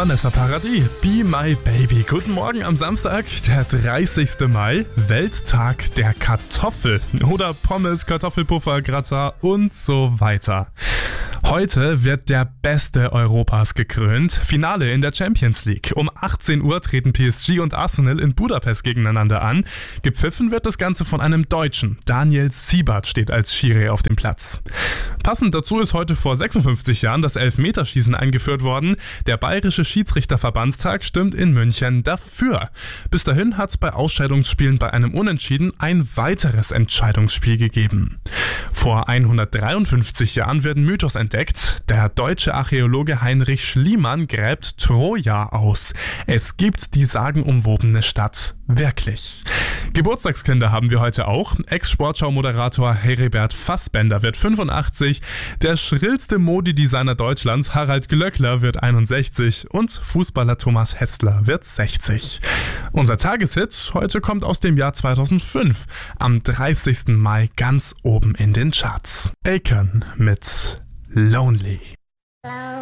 Vanessa Paradis, Be My Baby. Guten Morgen am Samstag, der 30. Mai, Welttag der Kartoffel. Oder Pommes, Kartoffelpuffer, Gratin und so weiter. Heute wird der Beste Europas gekrönt. Finale in der Champions League. Um 18 Uhr treten PSG und Arsenal in Budapest gegeneinander an. Gepfiffen wird das Ganze von einem Deutschen. Daniel Siebert steht als Schiri auf dem Platz. Passend dazu ist heute vor 56 Jahren das Elfmeterschießen eingeführt worden. Der Bayerische Schiedsrichterverbandstag stimmt in München dafür. Bis dahin hat es bei Ausscheidungsspielen bei einem Unentschieden ein weiteres Entscheidungsspiel gegeben. Vor 153 Jahren wird ein Mythos entdeckt. Der deutsche Archäologe Heinrich Schliemann gräbt Troja aus. Es gibt die sagenumwobene Stadt wirklich. Geburtstagskinder haben wir heute auch. Ex-Sportschau-Moderator Heribert Fassbender wird 85, der schrillste Modedesigner Deutschlands Harald Glöckler wird 61 und Fußballer Thomas Hässler wird 60. Unser Tageshit heute kommt aus dem Jahr 2005, am 30. Mai ganz oben in den Charts. Akon mit Lonely.